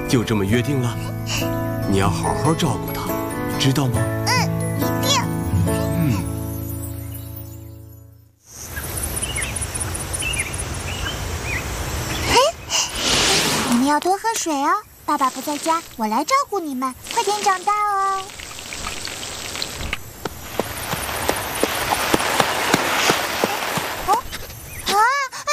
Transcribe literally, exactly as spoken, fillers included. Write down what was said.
就这么约定了。你要好好照顾它，知道吗？ 嗯，一定。 嗯。 你们要多喝水哦。爸爸不在家，我来照顾你们，快点长大哦。